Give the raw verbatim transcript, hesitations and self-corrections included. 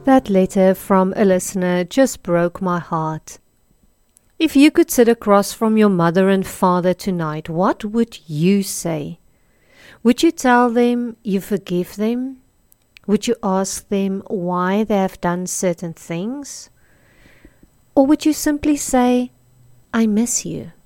That letter from a listener just broke my heart. If you could sit across from your mother and father tonight, what would you say? Would you tell them you forgive them? Would you ask them why they have done certain things? Or would you simply say, I miss you?